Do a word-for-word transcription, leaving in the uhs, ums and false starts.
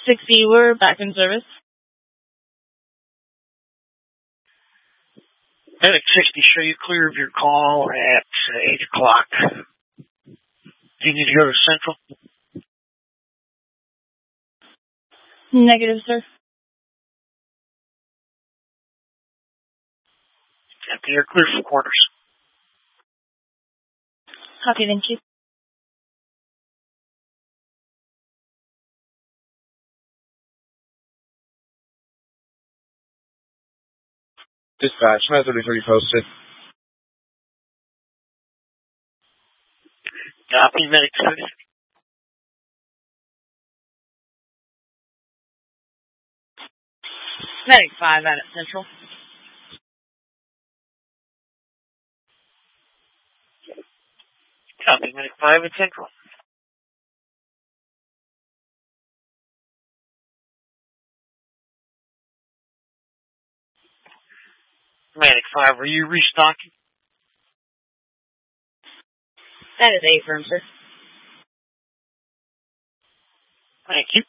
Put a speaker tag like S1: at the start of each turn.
S1: sixty, we're back in service.
S2: Medic sixty, show you clear of your call at eight o'clock. Do you need to go to Central?
S1: Negative, sir.
S2: Empty, you're clear for quarters.
S1: Copy, thank you.
S3: Dispatch, Med thirty-three posted.
S2: Copy, Medic thirty.
S1: Medic five out at Central.
S2: Copy, Medic five at Central. Medic five, are you restocking?
S1: That is A firm, sir.
S2: Thank you.